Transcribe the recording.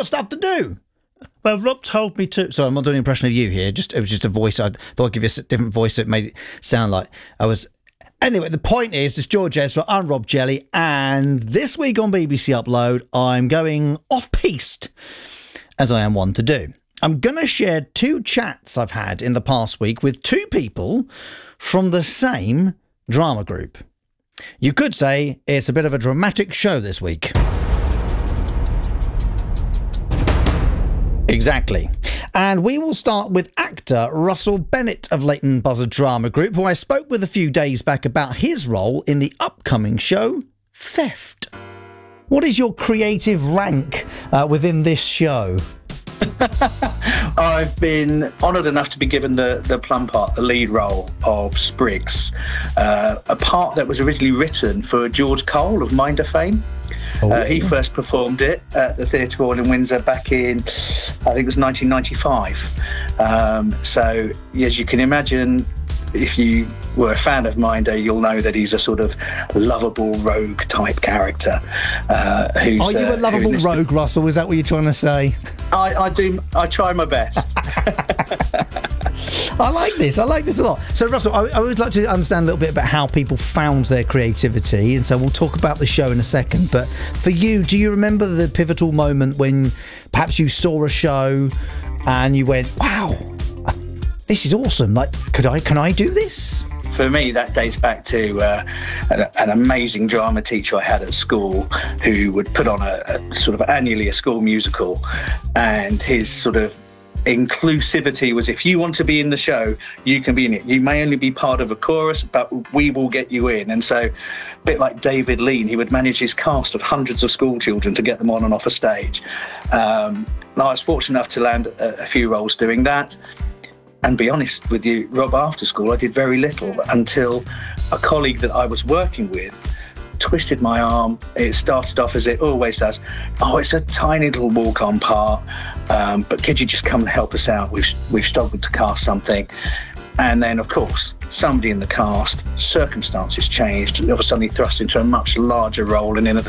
got stuff to do. Well, Rob told me to. Sorry, I'm not doing an impression of you here. It was just a voice. I thought I'd give you a different voice that made it sound like I was. Anyway, the point is, it's George Ezra. I'm Rob Jelly, and this week on BBC Upload, I'm going off-piste, as I am one to do. I'm going to share 2 chats I've had in the past week with 2 people from the same drama group. You could say it's a bit of a dramatic show this week. Exactly. And we will start with actor Russell Bennett of Leighton Buzzard Drama Group, who I spoke with a few days back about his role in the upcoming show, Theft. What is your creative rank within this show? I've been honoured enough to be given the plum part, the lead role of Spriggs, a part that was originally written for George Cole of Minder fame. He first performed it at the Theatre Royal in Windsor back in, I think it was 1995. So, as you can imagine, if you were a fan of Minder, you'll know that he's a sort of lovable rogue type character. Are you a lovable rogue, Russell? Is that what you're trying to say? I do. I try my best. I like this a lot. So, Russell, I would like to understand a little bit about how people found their creativity, and so we'll talk about the show in a second. But for you, do you remember the pivotal moment when perhaps you saw a show and you went, wow, this is awesome, like, can I do this? For me, that dates back to an amazing drama teacher I had at school who would put on a sort of annually a school musical, and his sort of inclusivity was, if you want to be in the show, you can be in it. You may only be part of a chorus, but we will get you in. And so, a bit like David Lean, he would manage his cast of hundreds of school children to get them on and off a stage. I was fortunate enough to land a few roles doing that. And be honest with you, Rob, after school, I did very little until a colleague that I was working with twisted my arm. It started off as it always does. Oh, it's a tiny little walk-on part, but could you just come and help us out? We've struggled to cast something. And then, of course, somebody in the cast, circumstances changed, and all of a sudden thrust into a much larger role and in at